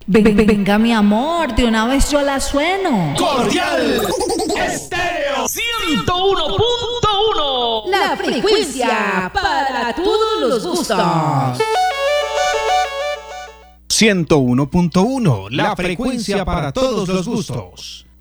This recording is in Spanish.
Venga, mi amor, de una vez yo la sueno. Cordial Estéreo 101.1. La frecuencia para todos los gustos. 101.1, la frecuencia para todos los gustos.